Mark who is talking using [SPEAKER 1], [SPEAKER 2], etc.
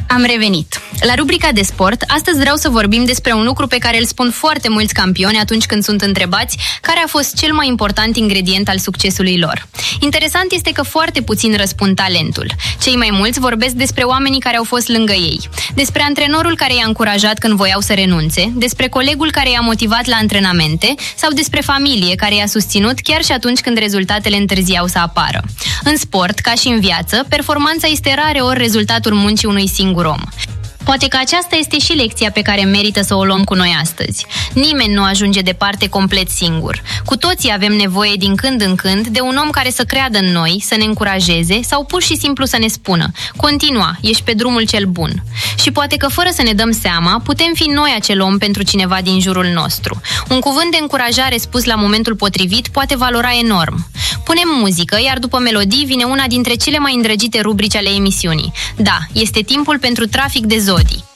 [SPEAKER 1] Am revenit. La rubrica de sport, astăzi vreau să vorbim despre un lucru pe care îl spun foarte mulți campioni atunci când sunt întrebați care a fost cel mai important ingredient al succesului lor. Interesant este că foarte puțin răspund talentul. Cei mai mulți vorbesc despre oamenii care au fost lângă ei, despre antrenorul care i-a încurajat când voiau să renunțe, despre colegul care i-a motivat la antrenamente sau despre familie care i-a susținut chiar și atunci când rezultatele întârziau să apară. În sport, ca și în viață, performanța este rareori rezultatul muncii unui singur om. Poate că aceasta este și lecția pe care merită să o luăm cu noi astăzi. Nimeni nu ajunge departe complet singur. Cu toții avem nevoie din când în când de un om care să creadă în noi, să ne încurajeze sau pur și simplu să ne spună: continua, ești pe drumul cel bun. Și poate că fără să ne dăm seama, putem fi noi acel om pentru cineva din jurul nostru. Un cuvânt de încurajare spus la momentul potrivit poate valora enorm. Punem muzică, iar după melodii vine una dintre cele mai îndrăgite rubrici ale emisiunii. Da, este timpul pentru Trafic de Zodii.